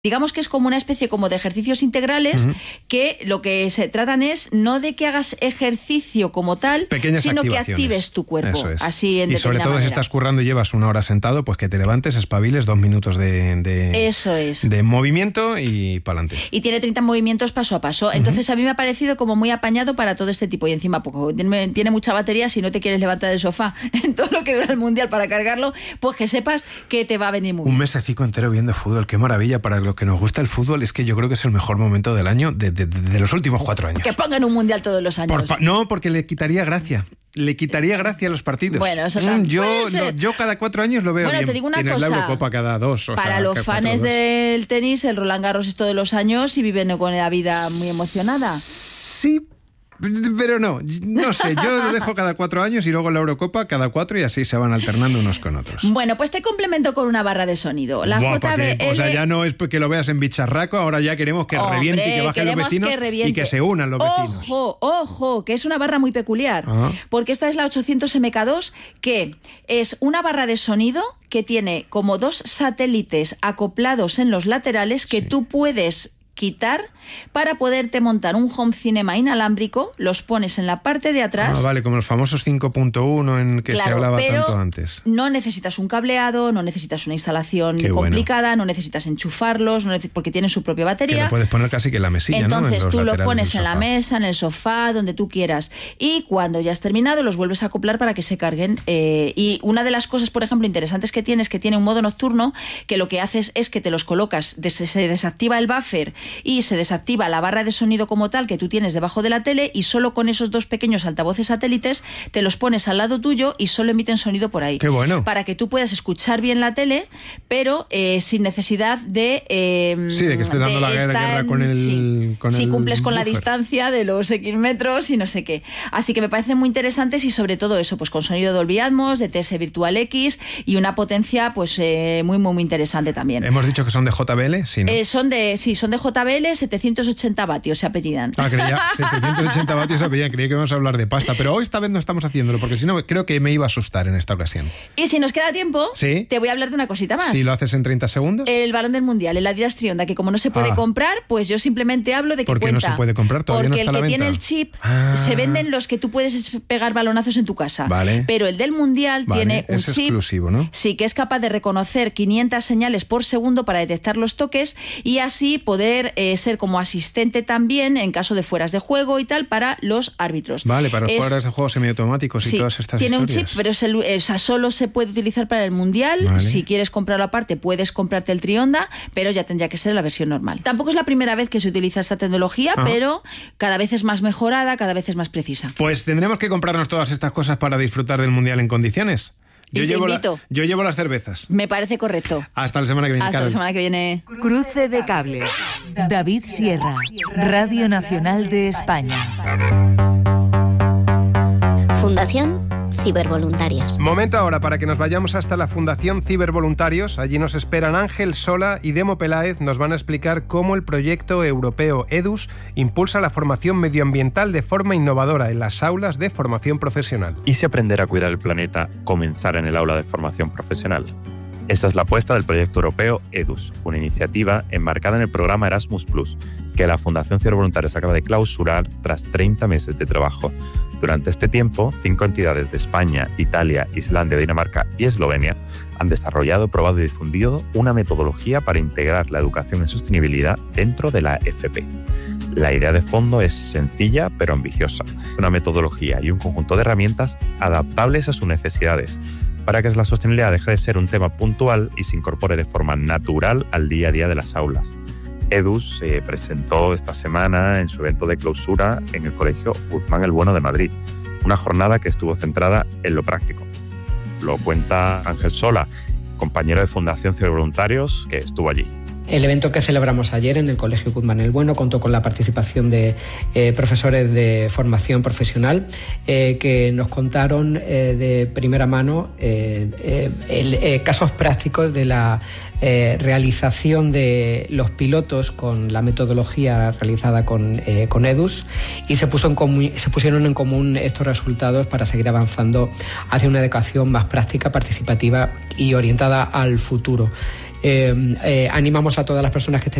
Digamos que es como una especie como de ejercicios integrales que lo que se tratan es no de que hagas ejercicio como tal, pequeñas sino que activaciones. actives tu cuerpo. Eso es. Así en y sobre todo manera. Si estás currando y llevas 1 hora sentado, pues que te levantes, espabiles, 2 minutos Eso es. de movimiento y pa'lante. Y tiene 30 movimientos paso a paso. Entonces a mí me ha parecido como muy apañado para todo este tipo. Y encima poco tiene mucha batería. Si no te quieres levantar del sofá en todo lo que dura el Mundial para cargarlo, pues que sepas que te va a venir muy bien. Un mesecico entero viendo fútbol, qué maravilla. Para los que nos gusta el fútbol, es que yo creo que es el mejor momento del año de los últimos 4 años. Que pongan un Mundial todos los años. No, porque le quitaría gracia. Le quitaría gracia a los partidos. Bueno, eso yo cada 4 años lo veo bien. Te digo una Tienes cosa. la Eurocopa cada 2. Para los fans del tenis, el Roland Garros es todos los años y viven con la vida muy emocionada. Sí, pero no sé, yo lo dejo cada 4 años y luego la Eurocopa cada 4 y así se van alternando unos con otros. Bueno, pues te complemento con una barra de sonido. La JBL... O sea, ya no es que lo veas en bicharraco, ahora ya queremos que reviente y que bajen los vecinos y que se unan los vecinos. Ojo, que es una barra muy peculiar, porque esta es la 800 MK2, que es una barra de sonido que tiene como 2 satélites acoplados en los laterales que tú puedes quitar para poderte montar un home cinema inalámbrico, los pones en la parte de atrás. Vale, como los famosos 5.1 en que se hablaba tanto antes. No necesitas un cableado, no necesitas una instalación complicada, no necesitas enchufarlos, porque tienen su propia batería. Que lo puedes poner casi que en la mesilla, Entonces, ¿no? tú lo pones en la mesa, en el sofá, donde tú quieras. Y cuando ya has terminado, los vuelves a acoplar para que se carguen. Y una de las cosas, por ejemplo, interesantes que tiene es que tiene un modo nocturno que lo que haces es que te los colocas, se desactiva el buffer y se desactiva la barra de sonido como tal que tú tienes debajo de la tele, y solo con esos 2 pequeños altavoces satélites te los pones al lado tuyo y solo emiten sonido por ahí. ¡Qué bueno! Para que tú puedas escuchar bien la tele, pero sin necesidad de... de que estés dando la guerra con el si cumples con buffer. la distancia de los X metros y no sé qué. Así que me parecen muy interesantes, y sobre todo eso, pues con sonido Dolby Atmos, de TS Virtual X y una potencia pues muy, muy, muy interesante también. ¿Hemos dicho que son de JBL? Sí, ¿no? Son de JBL, 780 vatios se apellidan. Creía 780 vatios se apellidan, creía que íbamos a hablar de pasta, pero hoy esta vez no estamos haciéndolo, porque si no creo que me iba a asustar en esta ocasión. Y si nos queda tiempo, te voy a hablar de una cosita más. ¿Si lo haces en 30 segundos? El balón del Mundial, el Adidas Trionda, que como no se puede comprar, pues yo simplemente hablo de que cuenta. ¿Por qué no se puede comprar? Todavía no está a la venta. Porque el que tiene el chip, se venden los que tú puedes pegar balonazos en tu casa. Vale. Pero el del Mundial tiene un chip exclusivo, ¿no? Sí, que es capaz de reconocer 500 señales por segundo para detectar los toques y así poder ser como asistente también en caso de fueras de juego y tal para los árbitros. Vale, para fueras de juego semiautomáticos y todas estas historias. Tiene un chip, pero solo se puede utilizar para el Mundial. Vale. Si quieres comprarlo aparte, puedes comprarte el Trionda, pero ya tendría que ser la versión normal. Tampoco es la primera vez que se utiliza esta tecnología, pero cada vez es más mejorada, cada vez es más precisa. Pues tendremos que comprarnos todas estas cosas para disfrutar del Mundial en condiciones. Yo llevo las cervezas. Me parece correcto. Hasta la semana que viene. Hasta la semana que viene. Cruce de cables. David Sierra, Radio Nacional de España. Fundación Cibervoluntarios. Momento ahora para que nos vayamos hasta la Fundación Cibervoluntarios. Allí nos esperan Ángel Sola y Demo Peláez. Nos van a explicar cómo el proyecto europeo EDUS impulsa la formación medioambiental de forma innovadora en las aulas de formación profesional. ¿Y si aprender a cuidar el planeta comenzara en el aula de formación profesional? Esa es la apuesta del proyecto europeo EDUS, una iniciativa enmarcada en el programa Erasmus+, que la Fundación Cibervoluntarios acaba de clausurar tras 30 meses de trabajo. Durante este tiempo, 5 entidades de España, Italia, Islandia, Dinamarca y Eslovenia han desarrollado, probado y difundido una metodología para integrar la educación en sostenibilidad dentro de la FP. La idea de fondo es sencilla pero ambiciosa, una metodología y un conjunto de herramientas adaptables a sus necesidades, para que la sostenibilidad deje de ser un tema puntual y se incorpore de forma natural al día a día de las aulas. EDUS se presentó esta semana en su evento de clausura en el Colegio Guzmán el Bueno de Madrid, una jornada que estuvo centrada en lo práctico. Lo cuenta Ángel Sola, compañero de Fundación Cibervoluntarios, que estuvo allí. El evento que celebramos ayer en el Colegio Guzmán el Bueno contó con la participación de profesores de formación profesional que nos contaron de primera mano casos prácticos de la realización de los pilotos con la metodología realizada con EDUS, y se pusieron en común estos resultados para seguir avanzando hacia una educación más práctica, participativa y orientada al futuro. animamos a todas las personas que estén